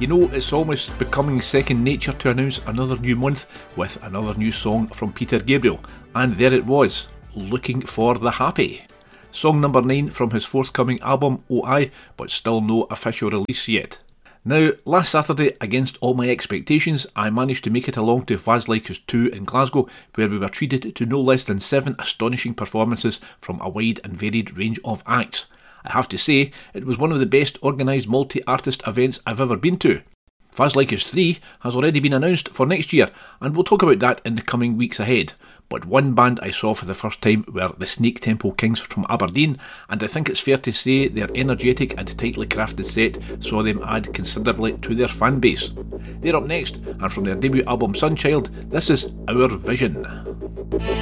You know, it's almost becoming second nature to announce another new month with another new song from Peter Gabriel, and there it was, Looking for the Happy. Song number 9 from his forthcoming album OI, but still no official release yet. Now, last Saturday, against all my expectations, I managed to make it along to Vaazlijkers 2 in Glasgow, where we were treated to no less than 7 astonishing performances from a wide and varied range of acts. I have to say, it was one of the best organised multi-artist events I've ever been to. Vaazlijkers 3 has already been announced for next year, and we'll talk about that in the coming weeks ahead. But one band I saw for the first time were the Snake Temple Kings from Aberdeen, and I think it's fair to say their energetic and tightly crafted set saw them add considerably to their fan base. They're up next, and from their debut album Sunchild, this is Our Vision.